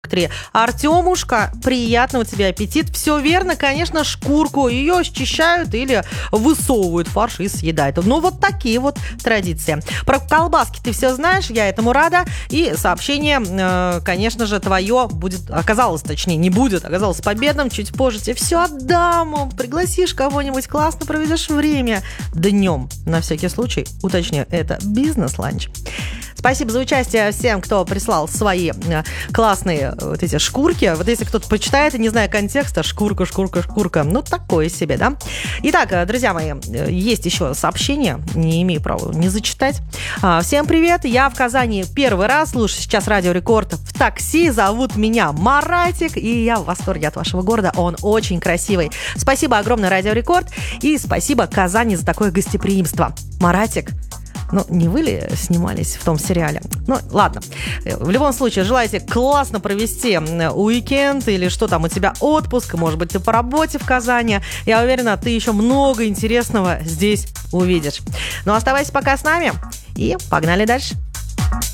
Артемушка, приятного тебе аппетит. Все верно, конечно, шкурку ее счищают или высовывают фарш и съедают. Ну, вот такие вот традиции. Про колбаски ты все знаешь, я этому рада. И сообщение, конечно же, твое оказалось победным. Чуть позже тебе все отдам. Пригласишь кого-нибудь, классно проведешь время. Днем, на всякий случай, уточню, это бизнес-ланч. Спасибо за участие всем, кто прислал свои классные вот эти шкурки. Вот если кто-то почитает и не зная контекста, шкурка, ну такое себе, да? Итак, друзья мои, есть еще сообщение, не имею права не зачитать. Всем привет, я в Казани первый раз, слушаю сейчас Радио Рекорд в такси, зовут меня Маратик, и я в восторге от вашего города, он очень красивый. Спасибо огромное, Радио Рекорд, и спасибо Казани за такое гостеприимство. Маратик, ну, не вы ли снимались в том сериале? Ну, ладно. В любом случае, желаете классно провести уикенд или что там у тебя, отпуск, может быть, ты по работе в Казани. Я уверена, ты еще много интересного здесь увидишь. Ну, оставайся пока с нами и погнали дальше.